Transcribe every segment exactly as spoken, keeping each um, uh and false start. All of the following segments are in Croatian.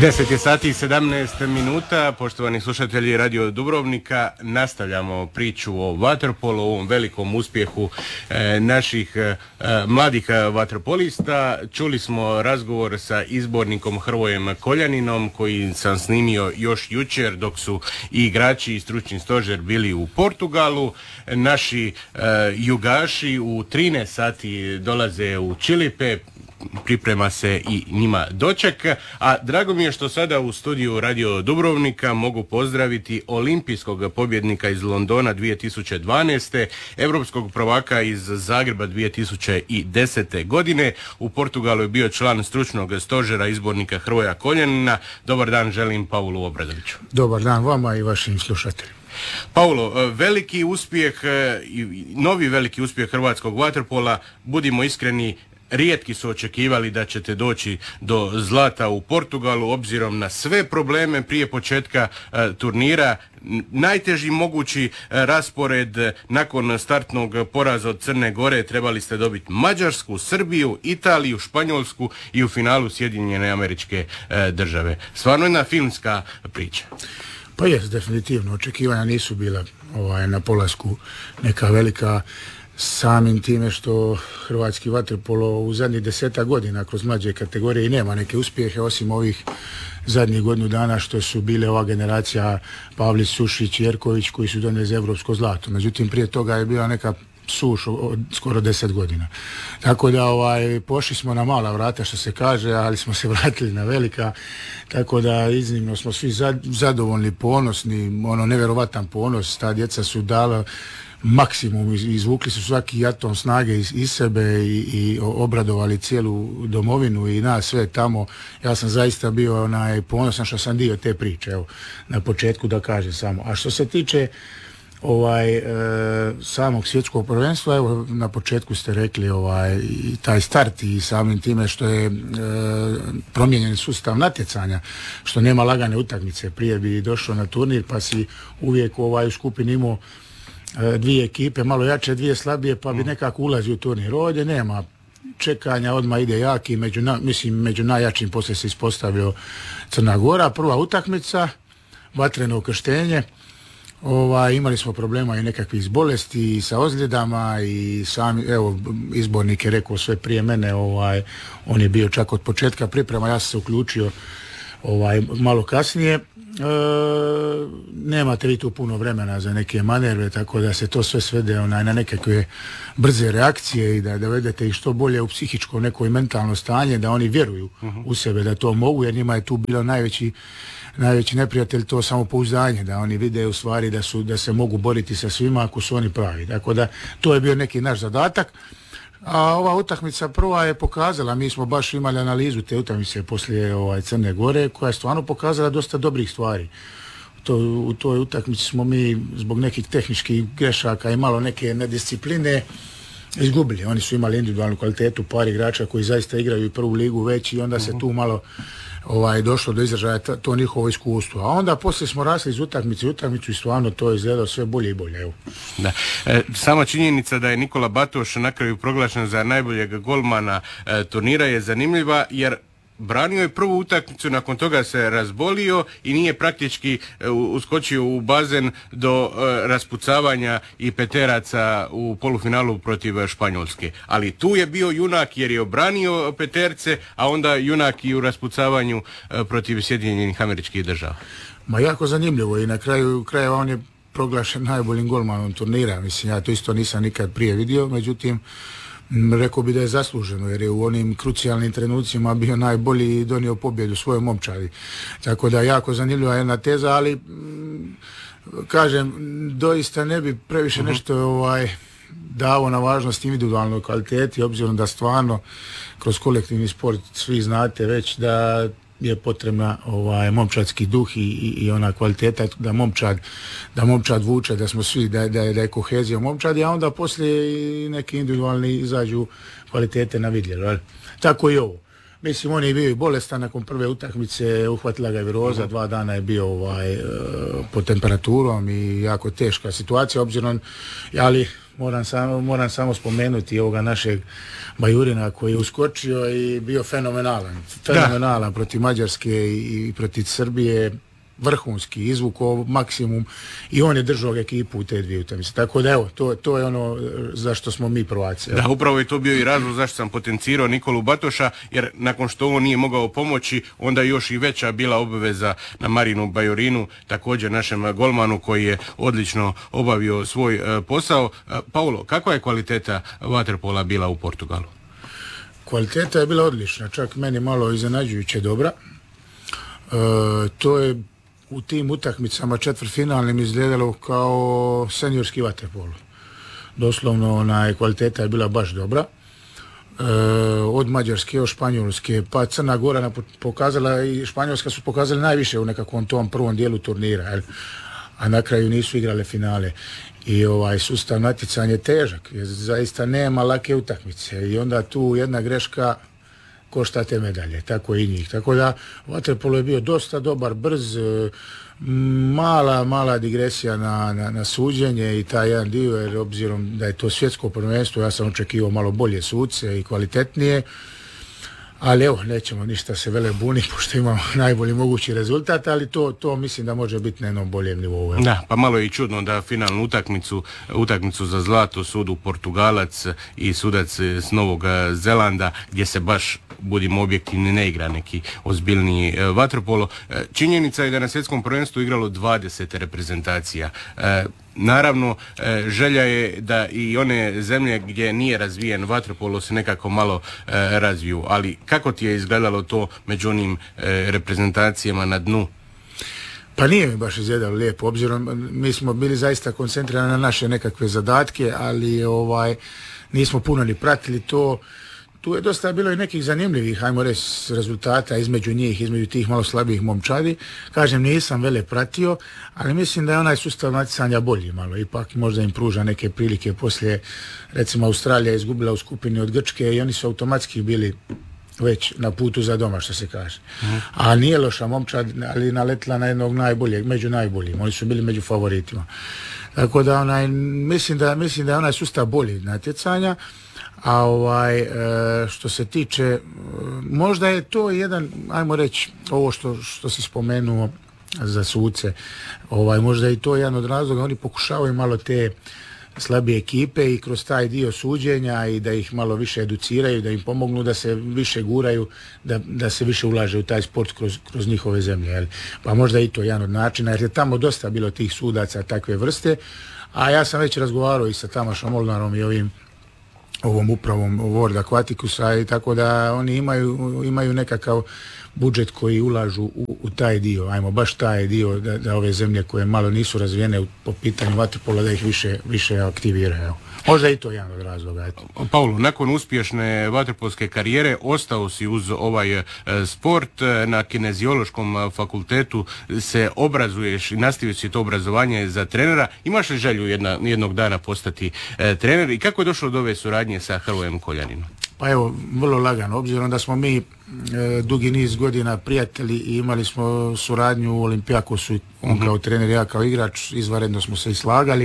deset je sati i sedamnaest minuta, poštovani slušatelji Radio Dubrovnika, nastavljamo priču o vaterpolu, o ovom velikom uspjehu e, naših e, mladih vaterpolista. Čuli smo razgovor sa izbornikom Hrvojem Koljaninom koji sam snimio još jučer dok su i igrači i stručni stožer bili u Portugalu. Naši e, jugaši u trinaest sati dolaze u Čilipe, priprema se i njima doček, a drago mi je što sada u studiju Radio Dubrovnika mogu pozdraviti olimpijskog pobjednika iz Londona dvije tisuće dvanaeste. Europskog prvaka iz Zagreba dvije tisuće desete. godine. U Portugalu je bio član stručnog stožera izbornika Hrvoja Koljanina. Dobar dan želim Pavlu Obradoviću. Dobar dan vama i vašim slušateljima. Paulo, veliki uspjeh, novi veliki uspjeh hrvatskog vaterpola, budimo iskreni, rijetki su očekivali da ćete doći do zlata u Portugalu obzirom na sve probleme prije početka e, turnira. Najteži mogući e, raspored nakon startnog poraza od Crne Gore trebali ste dobiti Mađarsku, Srbiju, Italiju, Španjolsku i u finalu Sjedinjene Američke e, države. Stvarno jedna filmska priča. Pa jest, definitivno. Očekivanja nisu bila ovaj, na polasku neka velika, samim time što hrvatski vaterpolo u zadnjih deseta godina kroz mlađe kategorije i nema neke uspjehe osim ovih zadnjih godinu dana što su bile ova generacija Pavlić, Sušić i Jerković koji su donijeli za evropsko zlato. Međutim, prije toga je bila neka suš od skoro deset godina. Tako da ovaj, pošli smo na mala vrata što se kaže, ali smo se vratili na velika, tako da iznimno smo svi zadovoljni, ponosni, ono nevjerovatan ponos, ta djeca su dala maksimum, izvukli su svaki atom snage iz, iz sebe i, i obradovali cijelu domovinu i nas sve tamo. Ja sam zaista bio onaj ponosan što sam dio te priče, evo, na početku da kažem samo. A što se tiče ovaj e, samog svjetskog prvenstva, evo na početku ste rekli ovaj i taj start i samim time što je e, promijenjen sustav natjecanja, što nema lagane utakmice. Prije bi došao na turnir pa si uvijek ovaj u skupini imao dvije ekipe, malo jače, dvije slabije, pa bi nekako ulazio u turnir. Ovdje nema čekanja, odmah ide jaki, među, na, mislim, među najjačim poslije se ispostavio Crna Gora, prva utakmica, vatreno krštenje, ovaj, imali smo problema i nekakvih bolesti i sa ozljedama i sami, evo, izbornik je rekao sve prije mene, ovaj, on je bio čak od početka priprema, ja sam se uključio ovaj, malo kasnije. E, nemate vi tu puno vremena za neke manerve, tako da se to sve svede onaj, na nekakve brze reakcije i da dovedete ih što bolje u psihičko neko i mentalno stanje, da oni vjeruju uh-huh. u sebe da to mogu, jer njima je tu bilo najveći najveći neprijatelj to samopouzdanje, da oni vide u stvari da, su, da se mogu boriti sa svima ako su oni pravi. Tako da to je bio neki naš zadatak. A ova utakmica prva je pokazala, mi smo baš imali analizu te utakmice poslije ovaj, Crne Gore, koja je stvarno pokazala dosta dobrih stvari. To, u toj utakmici smo mi zbog nekih tehničkih grešaka i malo neke nediscipline izgubili. Oni su imali individualnu kvalitetu, par igrača koji zaista igraju i prvu ligu već i onda se tu malo ovaj, došlo do izražaja to njihovo iskustvo. A onda poslije smo rasli iz utakmice u utakmicu i stvarno to je izgledalo sve bolje i bolje. Evo. Da. E, sama činjenica da je Nikola Batoš na kraju proglašen za najboljeg golmana e, turnira je zanimljiva jer branio je prvu utakmicu, nakon toga se razbolio i nije praktički uh, uskočio u bazen do uh, raspucavanja i peteraca u polufinalu protiv Španjolske. Ali tu je bio junak jer je obranio peterce, a onda junak i u raspucavanju uh, protiv Sjedinjenih Američkih Država. Ma jako zanimljivo i na kraju krajeva on je proglašen najboljim golmanom turnira. Mislim, ja to isto nisam nikad prije vidio, međutim rekao bi da je zasluženo jer je u onim krucijalnim trenucima bio najbolji i donio pobjedu svojoj momčadi. Tako da jako zanimljiva jedna teza, ali m, kažem, doista ne bi previše uh-huh. nešto ovaj, davo na važnost individualnoj kvaliteti, obzirom da stvarno kroz kolektivni sport svi znate već da je potrebna ovaj momčadski duh i, i, i ona kvaliteta da momčad da momčad vuče, da smo svi da, da, je, da je kohezija momčadi, a onda poslije i neki individualni izađu kvalitete na vidjelo. Tako i ovo. Mislim, on je bio i bolestan nakon prve utakmice, uhvatila ga je viroza, dva dana je bio ovaj, pod temperaturom i jako teška situacija, obzirom, ali moram samo, moram samo spomenuti ovoga našeg Bajurina koji je uskočio i bio fenomenalan. Fenomenalan da. Protiv Mađarske i protiv Srbije, vrhunski, izvukao maksimum i on je držao ekipu u te dvije utakmice. Tako da evo, to, to je ono zašto smo mi prvaci. Da, upravo je to bio i razlog zašto sam potencirao Nikolu Batoša, jer nakon što on nije mogao pomoći, onda još i veća bila obaveza na Marinu Bajorinu, također našem golmanu koji je odlično obavio svoj uh, posao. Uh, Paulo, kakva je kvaliteta vaterpola bila u Portugalu? Kvaliteta je bila odlična, čak meni malo iznenađujuće dobra. Uh, to je u tim utakmicama četvrtfinalnim izgledalo kao seniorski vaterpol. Doslovno onaj, kvaliteta je bila baš dobra. E, od Mađarske, od Španjolske, pa Crna Gora pokazala i Španjolska su pokazali najviše u nekakvom tom prvom dijelu turnira, jel? A na kraju nisu igrale finale. I ovaj sustav natjecanja je težak, jer zaista nema lake utakmice i onda tu jedna greška košta te medalje, tako i njih. Tako da vaterpolo je bio dosta dobar, brz, mala, mala digresija na, na, na suđenje i taj jedan dio, jer obzirom da je to svjetsko prvenstvo, ja sam očekivao malo bolje suce i kvalitetnije, ali evo, nećemo ništa se vele buni, pošto imamo najbolji mogući rezultat, ali to, to mislim da može biti na jednom boljem nivou. Da, pa malo je i čudno da finalnu utakmicu, utakmicu za zlato sudu Portugalac i sudac s Novog Zelanda, gdje se baš, budimo objektivni, ne igra neki ozbiljniji e, vaterpolo. E, činjenica je da na svjetskom prvenstvu igralo dvadeset reprezentacija. E, Naravno, e, želja je da i one zemlje gdje nije razvijen vaterpolo se nekako malo e, razviju, ali kako ti je izgledalo to među onim e, reprezentacijama na dnu? Pa nije mi baš izgledalo lijepo, obzirom mi smo bili zaista koncentrirani na naše nekakve zadatke, ali ovaj nismo puno ni pratili to. Tu je dosta bilo i nekih zanimljivih, ajmo reći, rezultata između njih, između tih malo slabijih momčadi. Kažem, nisam vele pratio, ali mislim da je onaj sustav natjecanja bolji malo. Ipak možda im pruža neke prilike. Poslije, recimo, Australija je izgubila u skupini od Grčke i oni su automatski bili već na putu za doma, što se kaže. Mm. A nije loša momčad, ali naletila na jednog najboljeg, među najboljim. Oni su bili među favoritima. Tako da, onaj, mislim da, mislim da je onaj sustav bolji natjecanja. A ovaj, što se tiče, možda je to jedan, ajmo reći, ovo što, što si spomenuo za suce, ovaj, možda je i to jedan od razloga, oni pokušavaju malo te slabije ekipe i kroz taj dio suđenja i da ih malo više educiraju, da im pomognu da se više guraju, da, da se više ulaže u taj sport kroz, kroz njihove zemlje. Jel? Pa možda i to jedan od načina, jer je tamo dosta bilo tih sudaca takve vrste, a ja sam već razgovarao i sa Tamašom Molnarom i ovim ovom upravom World Aquaticusa i tako da oni imaju, imaju nekakav budžet koji ulažu u, u taj dio, ajmo baš taj dio da, da ove zemlje koje malo nisu razvijene u, po pitanju vaterpola da ih više, više aktiviraju. Možda i to jedan od razloga. Eto. Paulo, nakon uspješne vaterpolske karijere ostao si uz ovaj e, sport, na kineziološkom fakultetu se obrazuješ i nastavio si to obrazovanje za trenera. Imaš li želju jedna, jednog dana postati e, trener i kako je došlo do ove suradnje sa Hrvojem Koljaninom? Pa evo, vrlo lagano, obzirom da smo mi e, dugi niz godina prijatelji i imali smo suradnju u Olimpijakosu, on uh-huh. kao trener, ja kao igrač, izvanredno smo se i slagali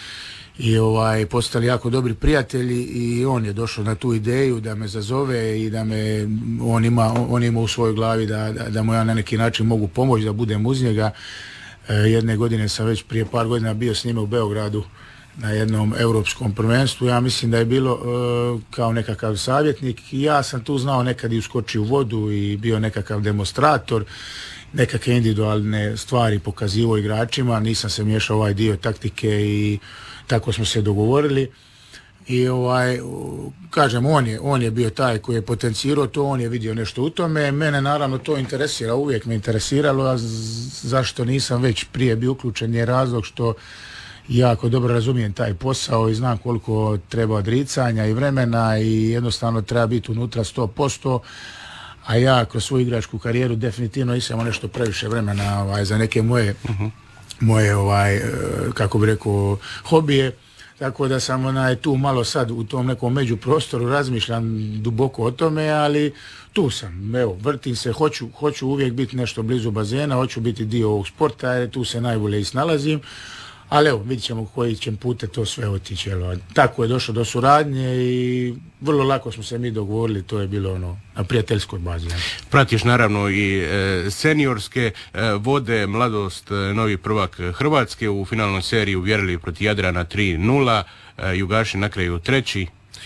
i ovaj, postali jako dobri prijatelji i on je došao na tu ideju da me zazove i da me, on ima, on ima u svojoj glavi da, da, da mu ja na neki način mogu pomoći, da budem uz njega. E, jedne godine sam već prije par godina bio s njime u Beogradu na jednom europskom prvenstvu. Ja mislim da je bilo uh, kao nekakav savjetnik i ja sam tu znao nekad i uskočio u vodu i bio nekakav demonstrator, nekakve individualne stvari pokazivao igračima, nisam se miješao ovaj dio taktike i tako smo se dogovorili. I ovaj, kažem, on je, on je bio taj koji je potencirao to, on je vidio nešto u tome. Mene naravno to interesira, uvijek me interesiralo, a zašto nisam već prije bio uključen je razlog što jako dobro razumijem taj posao i znam koliko treba odricanja i vremena i jednostavno treba biti unutra sto posto, a ja kroz svoju igračku karijeru definitivno nisam nešto previše vremena ovaj, za neke moje, uh-huh. moje ovaj, kako bi rekao, hobije. Tako da sam onaj, tu malo sad u tom nekom međuprostoru razmišljam duboko o tome, ali tu sam, evo, vrtim se, hoću, hoću uvijek biti nešto blizu bazena, hoću biti dio ovog sporta, jer tu se najbolje i snalazim. Ali evo, vidit ćemo koji će pute to sve otići. Tako je došlo do suradnje i vrlo lako smo se mi dogovorili, to je bilo ono na prijateljskoj bazi. Ja. Pratiš naravno i e, seniorske e, vode, Mladost, e, novi prvak Hrvatske u finalnoj seriji uvjerili protiv Jadrana tri nula, e, Jugaši na kraju treći.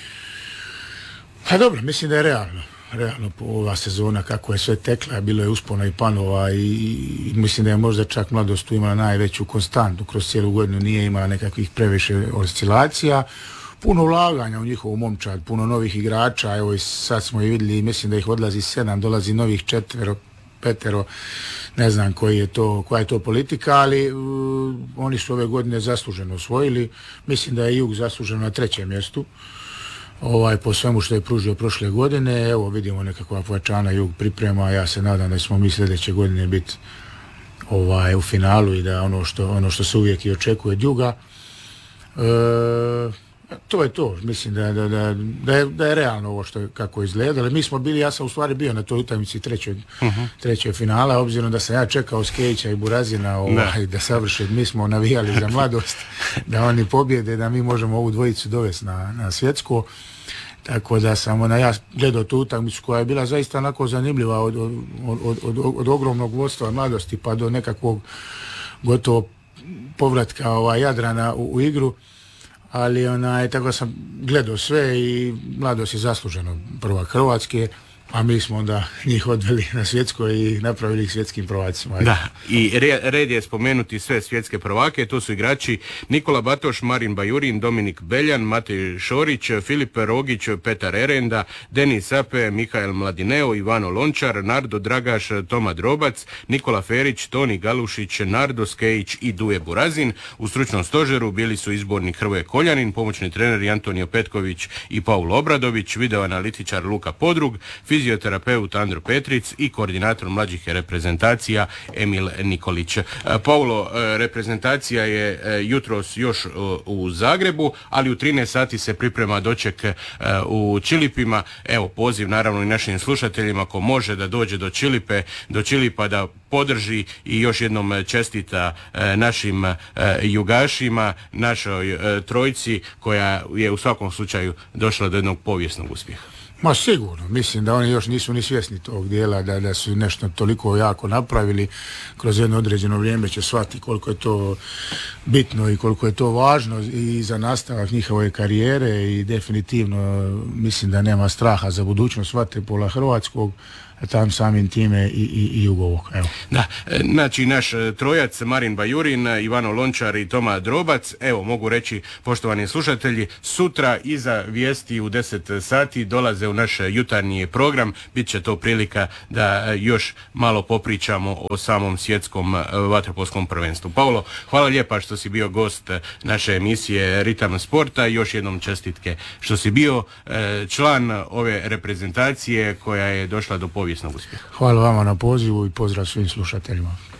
Pa dobro, mislim da je realno. Realno ova sezona kako je sve tekla, bilo je uspona i panova i, i mislim da je možda čak Mladost tu imala najveću konstantu kroz cijelu godinu, nije imala nekakvih previše oscilacija, puno ulaganja u njihovu momčad, puno novih igrača, evo i sad smo i vidjeli, mislim da ih odlazi sedam, dolazi novih četvero, petero, ne znam koji je to, koja je to politika, ali uh, oni su ove godine zasluženo osvojili, mislim da je Jug zasluženo na trećem mjestu. Ovaj, po svemu što je pružio prošle godine, evo vidimo nekakva pojačana Jug priprema, ja se nadam da smo mi sljedeće godine biti ovaj, u finalu i da ono što, ono što se uvijek i očekuje od Juga. E, to je to, mislim da, da, da, da, je, da je realno ovo što je, kako je izgledalo. Mi smo bili, ja sam u stvari bio na toj utakmici trećeg, uh-huh. trećeg finala, obzirom da sam ja čekao Skejića i Burazina ovaj, da. da savrše, mi smo navijali za Mladost, da oni pobjede, da mi možemo ovu dvojicu dovesti na, na svjetsko. Tako da sam ona, ja gledao tu utakmicu koja je bila zaista onako zanimljiva od, od, od, od, od ogromnog vodstva Mladosti pa do nekakvog gotovo povratka ovaj, Jadrana u, u igru, ali onaj, tako sam gledao sve i Mladost je zasluženo prvak Hrvatske, a mi smo onda njih odveli na svjetsko i napravili ih svjetskim prvacima. Da, i red je spomenuti sve svjetske prvake, to su igrači Nikola Batoš, Marin Bajurin, Dominik Beljan, Matej Šorić, Filip Rogić, Petar Erenda, Denis Ape, Mihael Mladineo, Ivano Lončar, Nardo Dragaš, Toma Drobac, Nikola Ferić, Toni Galušić, Nardo Skejić i Duje Burazin. U stručnom stožeru bili su izbornik Hrvoje Koljanin, pomoćni treneri Antonio Petković i Paulo Obradović, videoanalitičar Luka Podrug, fizioterapeut Andro Petric i koordinator mlađih reprezentacija Emil Nikolić. Paulo, reprezentacija je jutros još u Zagrebu, ali u trinaest sati se priprema doček u Čilipima. Evo, poziv naravno i našim slušateljima ko može da dođe do Čilipe, do Čilipa da podrži i još jednom čestita našim jugašima, našoj trojci koja je u svakom slučaju došla do jednog povijesnog uspjeha. Ma sigurno, mislim da oni još nisu ni svjesni tog dijela, da, da su nešto toliko jako napravili, kroz jedno određeno vrijeme će shvatiti koliko je to bitno i koliko je to važno i za nastavak njihove karijere i definitivno mislim da nema straha za budućnost vaterpola hrvatskog, tam samim time i, i, i Jugovog. Evo. Da, znači naš trojac Marin Bajurin, Ivano Lončar i Toma Drobac, evo mogu reći poštovani slušatelji, sutra iza vijesti u deset sati dolaze u naš jutarnji program, bit će to prilika da još malo popričamo o samom svjetskom vaterpolskom prvenstvu. Paulo, hvala lijepa što si bio gost naše emisije Ritam sporta i još jednom čestitke što si bio član ove reprezentacije koja je došla do povijesti. Hvala vama na pozivu i pozdrav svim slušateljima.